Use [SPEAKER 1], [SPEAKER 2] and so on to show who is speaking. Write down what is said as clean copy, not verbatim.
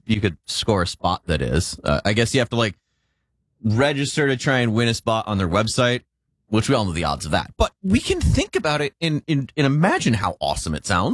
[SPEAKER 1] you could score a spot. That is, I guess you have to register to try and win a spot on their website, which we all know the odds of that. But we can think about it and imagine how awesome it sounds.